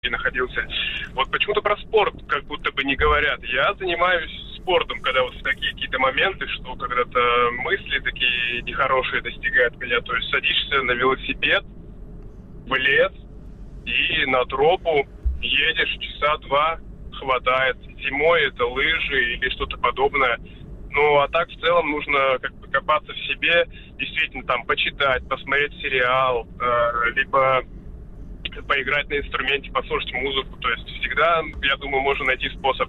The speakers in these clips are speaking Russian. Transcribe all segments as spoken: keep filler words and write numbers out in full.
находился. Вот почему-то про спорт как будто бы не говорят. Я занимаюсь спортом, когда вот в такие какие-то моменты, что когда-то мысли такие нехорошие достигают меня. То есть садишься на велосипед в лес и на тропу едешь часа два, хватает. Зимой это лыжи или что-то подобное. Ну, а так, в целом, нужно как бы копаться в себе, действительно, там, почитать, посмотреть сериал, э, либо поиграть на инструменте, послушать музыку. То есть всегда, я думаю, можно найти способ.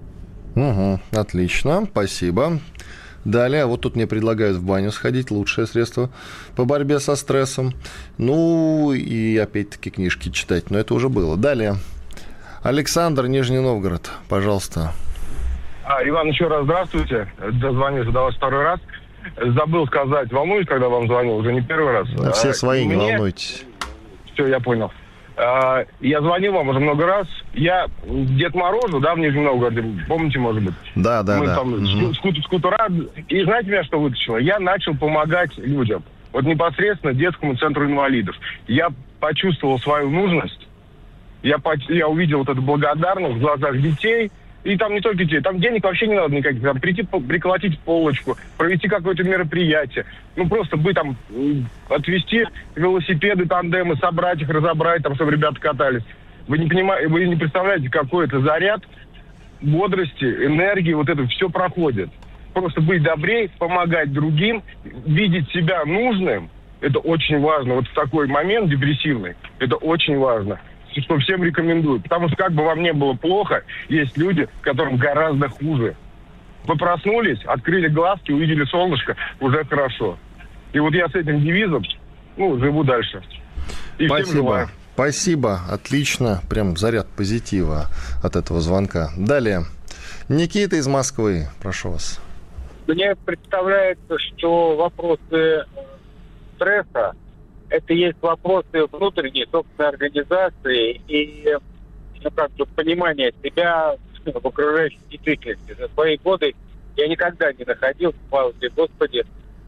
Угу, отлично, спасибо. Далее, вот тут мне предлагают в баню сходить, лучшее средство по борьбе со стрессом. Ну, и опять-таки книжки читать, но это уже было. Далее, Александр, Нижний Новгород, пожалуйста. А, Иван, еще раз здравствуйте. Дозвонюсь, задалось второй раз. Забыл сказать, волнуюсь, когда вам звонил, уже не первый раз. Да, все свои, не Мне... волнуйтесь. Все, я понял. А, я звонил вам уже много раз. Я Дед Морозу, да, в Нижнем Новгороде, помните, может быть? Да, да, Мы да. там угу. скут- скутера. И знаете меня, что вытащило? Я начал помогать людям. Вот непосредственно детскому центру инвалидов. Я почувствовал свою нужность. Я, по... я увидел вот эту благодарность в глазах детей. И там не только детей, там денег вообще не надо никаких. Там прийти, приколотить полочку, провести какое-то мероприятие. Ну, просто бы там отвезти велосипеды, тандемы, собрать их, разобрать, там, чтобы ребята катались. Вы не понимаете, вы не представляете, какой это заряд бодрости, энергии, вот это все проходит. Просто быть добрее, помогать другим, видеть себя нужным, это очень важно. Вот в такой момент депрессивный, это очень важно. Что всем рекомендую. Потому что как бы вам не было плохо, есть люди, которым гораздо хуже. Вы проснулись, открыли глазки, увидели солнышко, уже хорошо. И вот я с этим девизом, ну, живу дальше. И Спасибо. Спасибо. Отлично. Прям заряд позитива от этого звонка. Далее. Никита из Москвы. Прошу вас. Мне представляется, что вопросы стресса это есть вопросы внутренней собственной организации и, ну, как бы, понимания себя в окружающей действительности. За свои годы я никогда не находился, слава тебе, Господи,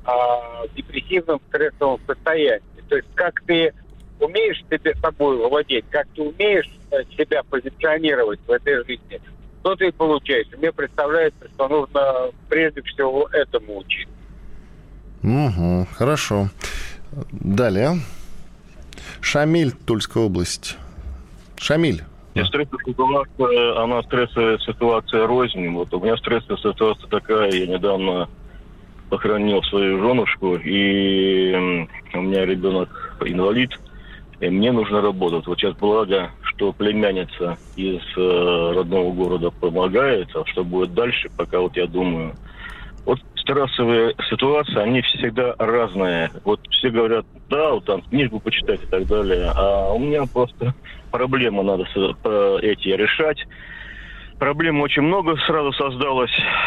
в депрессивном стрессовом состоянии. То есть как ты умеешь себе собой владеть, как ты умеешь себя позиционировать в этой жизни, то ты и получаешь. Мне представляется, что нужно прежде всего этому учиться. Угу, хорошо. Далее. Шамиль, Тульская область. Шамиль. И стрессовая ситуация, она стрессовая ситуация рознь. Вот у меня стрессовая ситуация такая. Я недавно похоронил свою женушку, и у меня ребенок инвалид, и мне нужно работать. Вот сейчас благо, что племянница из родного города помогает, а что будет дальше, пока вот я думаю. Вот стрессовые ситуации, они всегда разные. Вот все говорят, да, вот там книжку почитать и так далее. А у меня просто проблемы надо эти решать. Проблем очень много сразу создалось.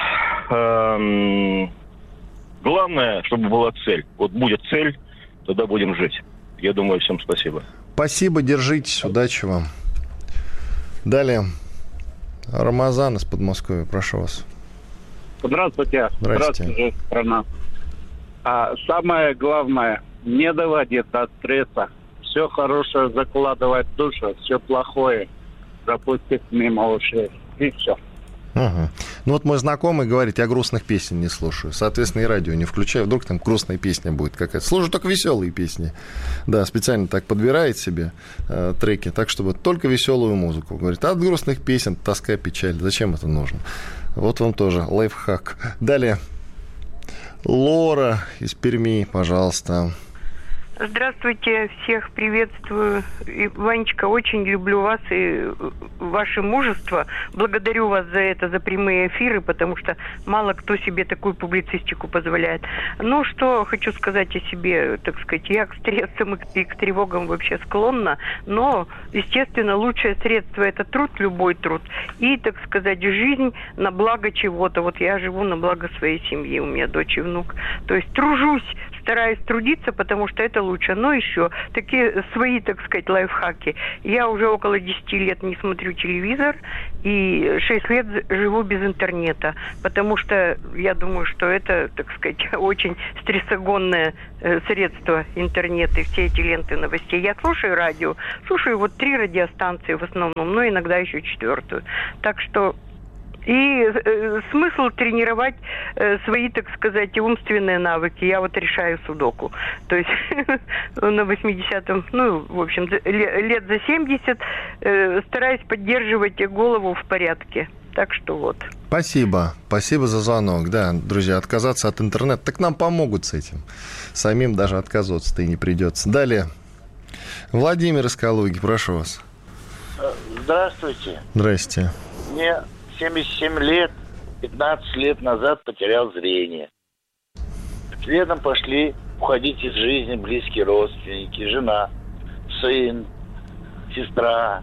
Эм, главное, чтобы была цель. Вот будет цель, тогда будем жить. Я думаю, всем спасибо. Спасибо, держитесь, удачи вам. Далее. Рамазан из Подмосковья, прошу вас. Здравствуйте. Здравствуйте. Здравствуйте, страна. А самое главное, не доводиться от стресса. Все хорошее закладывать в душу, все плохое пропустить мимо ушей. И все. Угу. Ну вот мой знакомый говорит, я грустных песен не слушаю. Соответственно, и радио не включаю. Вдруг там грустная песня будет какая-то. Слушаю только веселые песни. Да, специально так подбирает себе э, треки, так, чтобы только веселую музыку. Говорит, а от грустных песен тоска, печаль. Зачем это нужно? Вот вам тоже лайфхак. Далее. Лора из Перми, пожалуйста. Здравствуйте, всех приветствую. И, Ванечка, очень люблю вас и ваше мужество. Благодарю вас за это, за прямые эфиры, потому что мало кто себе такую публицистику позволяет. Ну, что хочу сказать о себе, так сказать, я к стрессам и к тревогам вообще склонна, но, естественно, лучшее средство – это труд, любой труд, и, так сказать, жизнь на благо чего-то. Вот я живу на благо своей семьи, у меня дочь и внук. То есть тружусь, стараюсь трудиться, потому что это лучше. Но еще такие свои, так сказать, лайфхаки. Я уже около десяти лет не смотрю телевизор и шесть лет живу без интернета, потому что я думаю, что это, так сказать, очень стрессогонное э, средство интернета и все эти ленты новостей. Я слушаю радио, слушаю вот три радиостанции в основном, но иногда еще четвертую. Так что и э, смысл тренировать э, свои, так сказать, умственные навыки. Я вот решаю судоку. То есть на восьмидесятом, ну, в общем, лет за семьдесят э, стараюсь поддерживать голову в порядке. Так что вот. Спасибо. Спасибо за звонок. Да, друзья, отказаться от интернета. Так нам помогут с этим. Самим даже отказываться-то и не придется. Далее. Владимир из Калуги, прошу вас. Здравствуйте. Здрасте. Мне семьдесят семь лет, пятнадцать лет назад потерял зрение. Следом пошли уходить из жизни близкие родственники, жена, сын, сестра.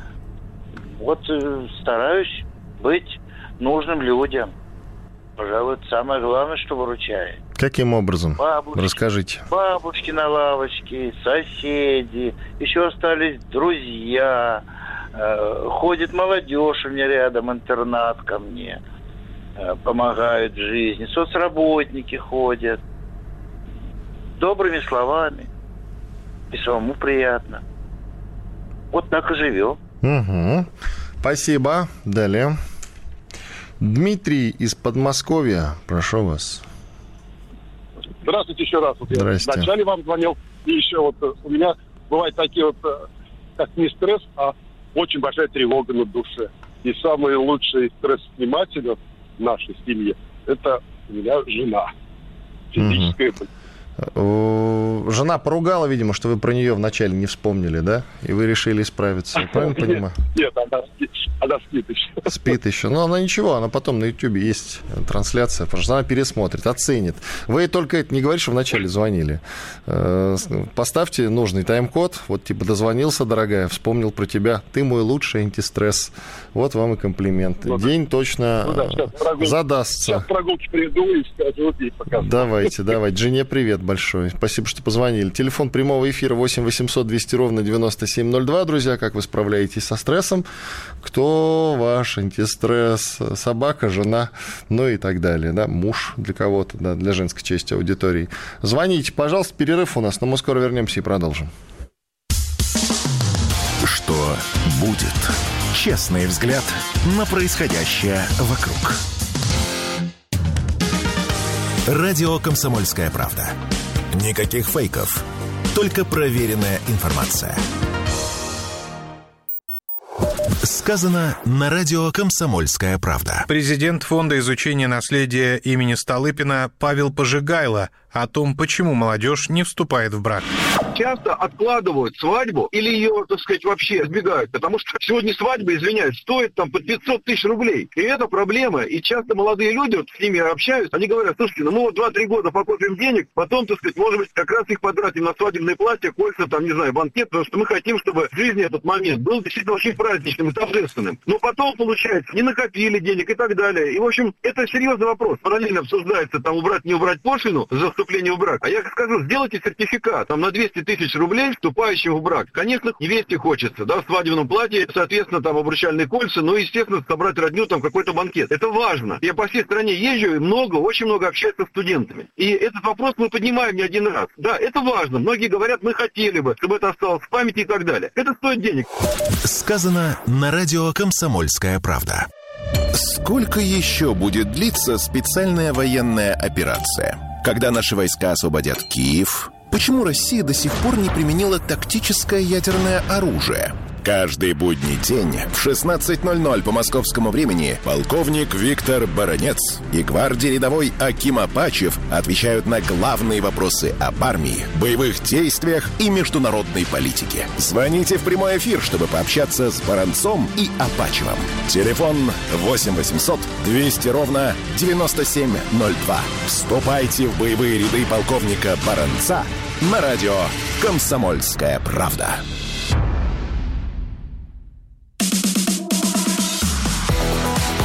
Вот э, стараюсь быть нужным людям. Пожалуй, это самое главное, что выручает. Каким образом? Бабушки, Расскажите. Бабушки на лавочке, соседи, еще остались друзья. Ходит молодежь у меня рядом, интернат ко мне. Помогают в жизни. Соцработники ходят. Добрыми словами. И самому приятно. Вот так и живем. Угу. Спасибо. Далее. Дмитрий из Подмосковья. Прошу вас. Здравствуйте еще раз. Вот Здрасте. Я вначале вам звонил. И еще вот у меня бывают такие вот, как не стресс, а очень большая тревога на душе. И самый лучший стресс-сниматель в нашей семье – это у меня жена. Физическая боль. Жена поругала, видимо, что вы про нее вначале не вспомнили, да? И вы решили исправиться. Я правильно понимаю? Нет, она, она спит еще. Спит еще. Но она ничего, она потом на Ютьюбе есть трансляция, потому что она пересмотрит, оценит. Вы только это не говорите, что вначале звонили. Поставьте нужный тайм-код. Вот типа дозвонился, дорогая, вспомнил про тебя. Ты мой лучший антистресс. Вот вам и комплимент. Ну, День да. точно ну, да, сейчас прогулки, задастся. Сейчас прогулки приду и скажу, и покажу. Давайте, давайте. Жене привет большой. Спасибо, что позвонили. Телефон прямого эфира восемь восемьсот двести ровно девяносто семь ноль два. Друзья, как вы справляетесь со стрессом? Кто ваш антистресс? Собака, жена, ну и так далее. Да? Муж для кого-то, да, для женской части аудитории. Звоните, пожалуйста. Перерыв у нас, но мы скоро вернемся и продолжим. Что будет? Честный взгляд на происходящее вокруг. Радио «Комсомольская правда». Никаких фейков, только проверенная информация. Сказано на радио «Комсомольская правда». Президент Фонда изучения наследия имени Столыпина Павел Пожигайло о том, почему молодежь не вступает в брак. Часто откладывают свадьбу или ее, так сказать, вообще избегают, потому что сегодня свадьба, извиняюсь, стоит там под пятьсот тысяч рублей. И это проблема. И часто молодые люди, вот с ними общаюсь, они говорят: слушайте, ну мы вот два-три года покопим денег, потом, так сказать, может быть, как раз их потратим на свадебное платье, кольца, там, не знаю, банкет, потому что мы хотим, чтобы в жизни этот момент был действительно очень праздничным и торжественным. Но потом, получается, не накопили денег и так далее. И, в общем, это серьезный вопрос. Параллельно обсуждается, там, убрать, не убрать пошлину за вступление в брак. А я скажу, сделайте сертификат, там, на двести тысяч рублей вступающим в брак. Конечно, невесте хочется, да, в свадебном платье, соответственно, там, обручальные кольца, ну, естественно, собрать родню, там, какой-то банкет. Это важно. Я по всей стране езжу и много, очень много общаюсь со студентами. И этот вопрос мы поднимаем не один раз. Да, это важно. Многие говорят, мы хотели бы, чтобы это осталось в памяти и так далее. Это стоит денег. Сказано на радио «Комсомольская правда». Сколько еще будет длиться специальная военная операция? Когда наши войска освободят Киев? Почему Россия до сих пор не применила тактическое ядерное оружие? Каждый будний день в шестнадцать ноль ноль по московскому времени полковник Виктор Баранец и гвардии рядовой Аким Апачев отвечают на главные вопросы об армии, боевых действиях и международной политике. Звоните в прямой эфир, чтобы пообщаться с Баранцом и Апачевым. Телефон восемь восемьсот двести ровно девяносто семь ноль два. Вступайте в боевые ряды полковника Баранца на радио «Комсомольская правда».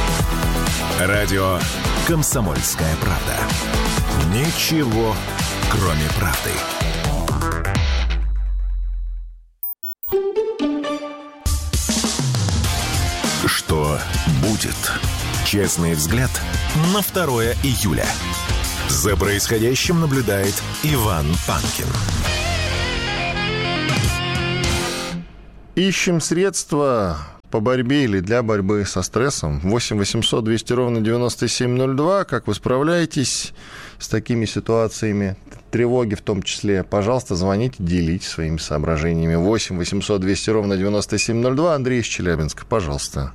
Радио «Комсомольская правда». Ничего кроме правды. Что будет? Честный взгляд на второе июля. За происходящим наблюдает Иван Панкин. Ищем средства по борьбе или для борьбы со стрессом. восемь восемьсот двести ровно девяносто семь ноль два. Как вы справляетесь с такими ситуациями, тревоги в том числе? Пожалуйста, звоните, делитесь своими соображениями. восемь восемьсот двести ровно девяносто семь ноль два. Андрей из Челябинска, пожалуйста.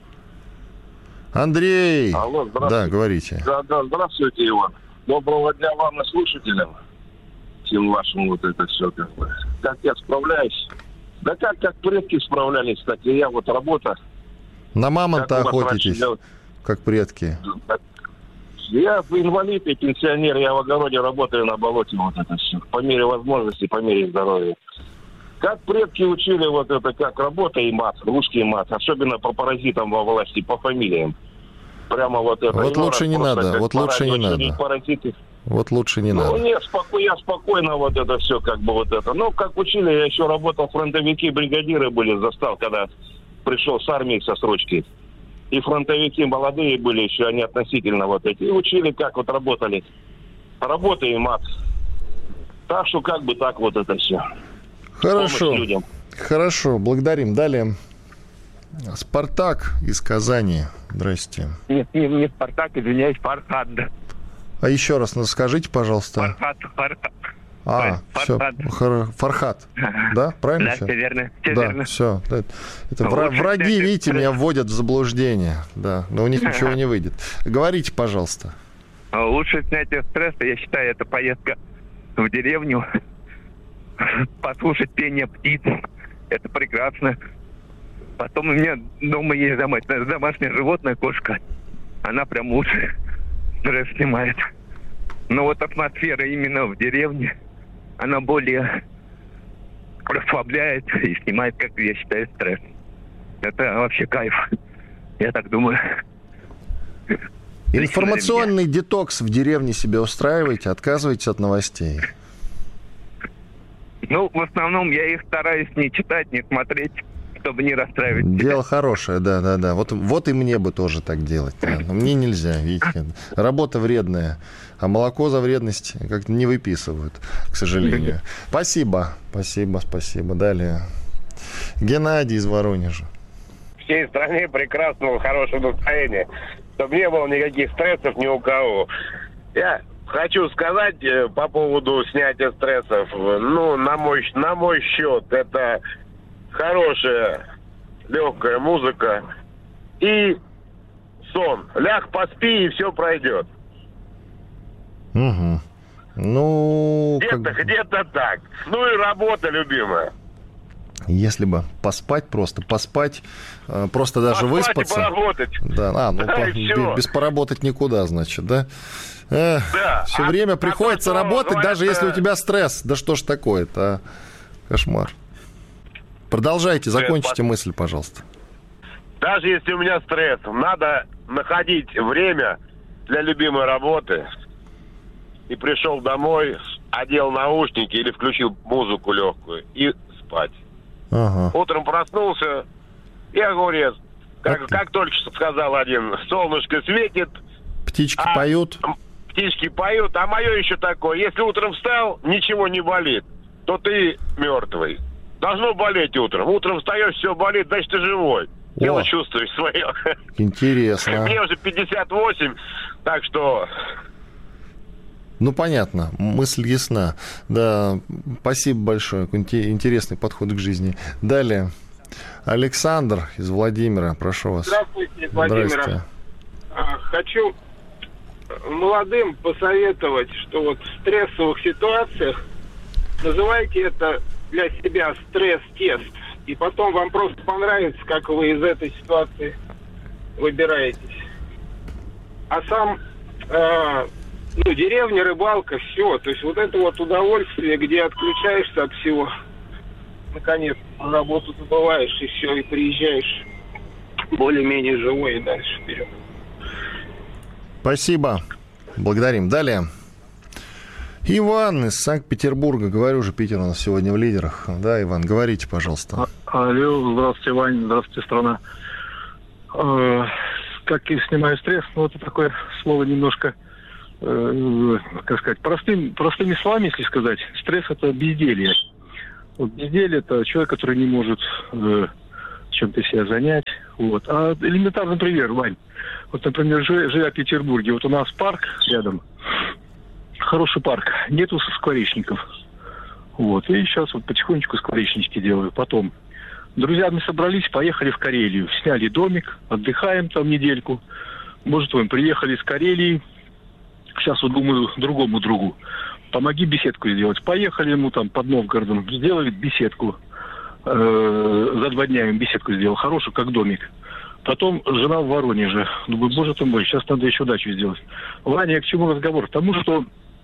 Андрей! Алло, здравствуйте. Да, говорите. Да, да, здравствуйте, Иван. Доброго дня вам и слушателям. Всем вашим вот это все как бы. Как я справляюсь? Да как, как предки справлялись, так и я. Вот работа. На мамонта охотитесь, раньше, как предки. Я инвалид и пенсионер, я в огороде работаю на болоте, вот это все. По мере возможности, по мере здоровья. Как предки учили вот это, как работа и мат, русский мат, особенно по паразитам во власти, по фамилиям. Прямо вот это. Вот лучше не надо, вот лучше не надо. Паразиты. Вот лучше не ну, надо. Ну, нет, споко... я спокойно вот это все, как бы вот это. Ну, как учили, я еще работал, фронтовики, бригадиры были, застал, когда пришел с армии со срочки. И фронтовики молодые были еще, они относительно вот эти. И учили, как вот работали. Работа и мат. Так что как бы так вот это все. Хорошо. Хорошо, благодарим. Далее. Спартак из Казани. Здрасте. Нет, не, не Спартак, извиняюсь, Фархад. А еще раз скажите, пожалуйста. Фархад, Фархад. А, Фархад. все, Фархад, да, правильно? Да, все, все верно, все да, верно. все. Это, это вра- враги, видите, меня вводят в заблуждение, да, но у них ничего не выйдет. Говорите, пожалуйста. Лучшее снятие стресса, я считаю, это поездка в деревню, послушать пение птиц, это прекрасно. Потом у меня дома есть домашнее животное, кошка, она прям лучше стресс снимает. Но вот атмосфера именно в деревне, она более расслабляет и снимает, как я считаю, стресс. Это вообще кайф, я так думаю. Информационный детокс в деревне себе устраиваете, отказываетесь от новостей? Ну, в основном я их стараюсь не читать, не смотреть, чтобы не расстраивать. Дело хорошее, да-да-да. Вот, вот и мне бы тоже так делать. Да. Но мне нельзя, видите. Работа вредная, а молоко за вредность как-то не выписывают, к сожалению. Спасибо, спасибо, спасибо. Далее. Геннадий из Воронежа. Всей стране прекрасного, хорошего настроения, чтобы не было никаких стрессов ни у кого. Я хочу сказать по поводу снятия стрессов. Ну, на мой, на мой счет, это хорошая, легкая музыка и сон. Ляг, поспи, и все пройдет. Угу. Ну, где-то, как... где-то так. Ну и работа любимая. Если бы поспать просто, поспать, просто даже поспать выспаться. И поработать. Да, а, ну, по, без поработать никуда, значит, да? Эх, да. Все а, время приходится а то, работать, ну, даже это... если у тебя стресс. Да что ж такое-то, а? Кошмар. Продолжайте, закончите Нет, мысль, пожалуйста. Даже если у меня стресс, надо находить время для любимой работы. И пришел домой, одел наушники или включил музыку легкую и спать. Ага. Утром проснулся, и огурец. Как, как только что сказал один, солнышко светит. Птички а, поют. Птички поют, а мое еще такое. Если утром встал, ничего не болит, то ты мертвый. Должно болеть утром. Утром встаешь, все болит, значит, ты живой. Тело чувствуешь свое. Интересно. Мне уже пятьдесят восемь, так что... Ну, понятно, мысль ясна. Да, спасибо большое. Интересный подход к жизни. Далее. Александр из Владимира, прошу вас. Здравствуйте, из Владимира. Здрасте. Хочу молодым посоветовать, что вот в стрессовых ситуациях называйте это для себя стресс-тест. И потом вам просто понравится, как вы из этой ситуации выбираетесь. А сам... Э, Ну, деревня, рыбалка, все. То есть вот это вот удовольствие, где отключаешься от всего. Наконец, на работу забываешь, и все, и приезжаешь более-менее живой, и дальше вперед. Спасибо. Благодарим. Далее. Иван из Санкт-Петербурга. Говорю же, Питер у нас сегодня в лидерах. Да, Иван, говорите, пожалуйста. А, алло, здравствуйте, Вань, здравствуйте, страна. Э, как я снимаю стресс? Ну, это такое слово немножко, э, как сказать, простым, простыми словами, если сказать. Стресс – это безделье. Вот безделье – это человек, который не может э, чем-то себя занять. Вот. А элементарный пример, Вань. Вот, например, живя в Петербурге, вот у нас парк рядом, хороший парк, нету скворечников. Вот. И сейчас вот потихонечку скворечнички делаю. Потом друзьями собрались, поехали в Карелию. Сняли домик, отдыхаем там недельку. Может, вы приехали из Карелии. Сейчас вот думаю другому другу. Помоги беседку сделать. Поехали ему там под Новгородом. Сделали беседку. Э-э- за два дня им беседку сделал. Хорошую, как домик. Потом жена в Воронеже. Думаю, боже ты мой, сейчас надо еще дачу сделать. Ваня, к чему разговор? К тому, что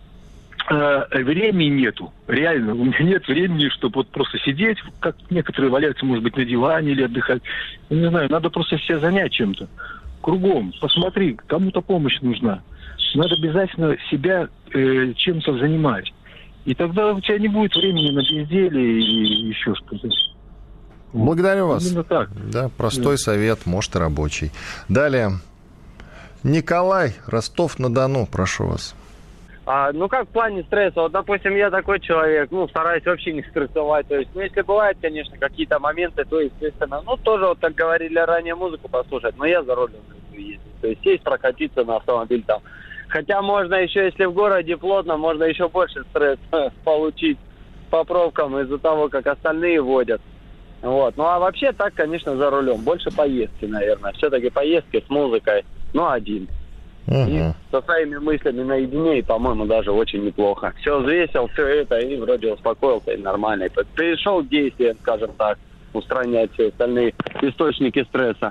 э, времени нету. Реально, у меня нет времени, чтобы вот просто сидеть, как некоторые валяются, может быть, на диване или отдыхать. Я не знаю, надо просто себя занять чем-то. Кругом. Посмотри, кому-то помощь нужна. Надо обязательно себя э, чем-то занимать. И тогда у тебя не будет времени на безделье и еще что-то. Благодарю вас. Именно так. Да, простой да. совет, может, и рабочий. Далее. Николай, Ростов-на-Дону, прошу вас. А, ну, как в плане стресса? Вот, допустим, я такой человек, ну, стараюсь вообще не стрессовать. То есть, ну, если бывают, конечно, какие-то моменты, то, естественно, ну, тоже, вот, как говорили ранее, музыку послушать, но я за рулем ездить. То есть, сесть, прокатиться на автомобиль там. Хотя можно еще, если в городе плотно, можно еще больше стресса получить по пробкам из-за того, как остальные водят. Вот. Ну, а вообще так, конечно, за рулем. Больше поездки, наверное. Все-таки поездки с музыкой, ну, один. Uh-huh. И со своими мыслями наедине, и, по-моему, даже очень неплохо. Все взвесил, все это, и вроде успокоился, и нормально. И перешел к действиям, скажем так, устранять все остальные источники стресса.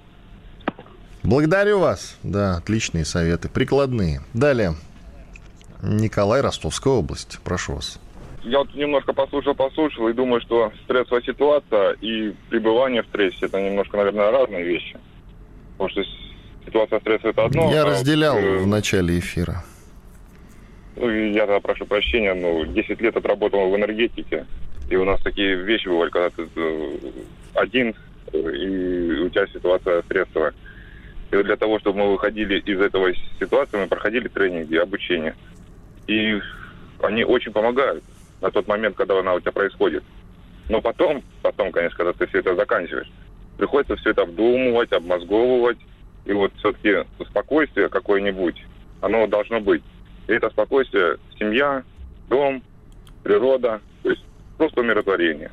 Благодарю вас. Да, отличные советы, прикладные. Далее. Николай, Ростовская область. Прошу вас. Я вот немножко послушал, послушал и думаю, что стрессовая ситуация и пребывание в стрессе – это немножко, наверное, разные вещи. Потому что ситуация стресса – это одно. Я а разделял вот, в начале эфира. Ну, я тогда прошу прощения, но десять лет отработал в энергетике. И у нас такие вещи бывали, когда ты один, и у тебя ситуация стрессовая. И для того, чтобы мы выходили из этой ситуации, мы проходили тренинги, обучение. И они очень помогают на тот момент, когда она у тебя происходит. Но потом, потом, конечно, когда ты все это заканчиваешь, приходится все это обдумывать, обмозговывать. И вот все-таки спокойствие какое-нибудь, оно должно быть. И это спокойствие – семья, дом, природа, то есть просто умиротворение.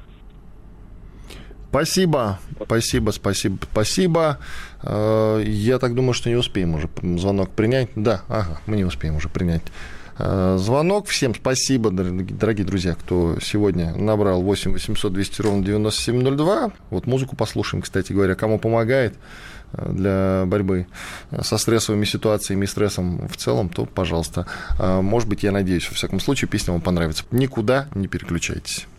Спасибо, спасибо, спасибо, спасибо. Я так думаю, что не успеем уже звонок принять. Да, ага, мы не успеем уже принять звонок. Всем спасибо, дорогие друзья, кто сегодня набрал восемь восемьсот двести ровно девяносто семь ноль два. Вот музыку послушаем, кстати говоря, кому помогает для борьбы со стрессовыми ситуациями и стрессом в целом, то, пожалуйста. Может быть, я надеюсь, во всяком случае, песня вам понравится. Никуда не переключайтесь.